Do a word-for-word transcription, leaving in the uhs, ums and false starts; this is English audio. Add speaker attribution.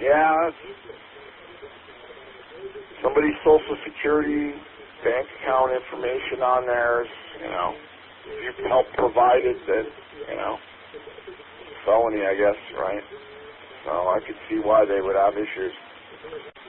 Speaker 1: Yeah, somebody's social security, bank account information on there, you know, if you help provide it, then, you know, felony, I guess, right? So I could see why they would have issues.